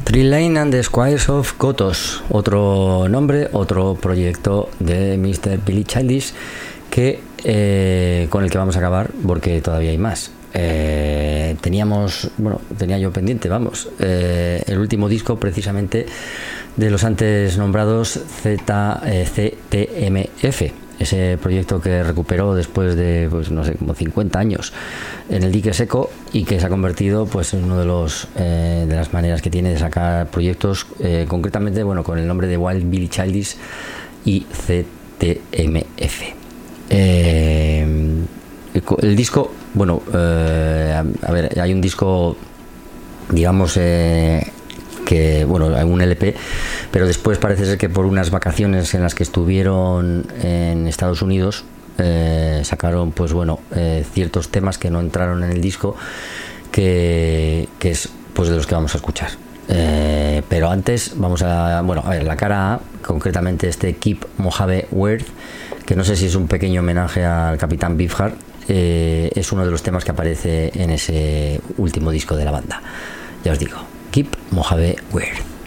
Tree Lane and the Squires of Gotos, otro nombre, otro proyecto de Mr. Billy Childish con el que vamos a acabar porque todavía hay más. Tenía yo pendiente, el último disco precisamente de los antes nombrados ZCTMF, ese proyecto que recuperó después de como 50 años en el dique seco y que se ha convertido en uno de las maneras que tiene de sacar proyectos, concretamente con el nombre de Wild Billy Childish y ZTMF. El disco, hay un disco, digamos, que un LP, pero después parece ser que por unas vacaciones en las que estuvieron en Estados Unidos sacaron ciertos temas que no entraron en el disco, que es de los que vamos a escuchar. Pero antes vamos a ver la cara A, concretamente este Keep Mojave Weird, que no sé si es un pequeño homenaje al Capitán Beefheart. Es uno de los temas que aparece en ese último disco de la banda. Ya os digo, Keep Mojave Weird.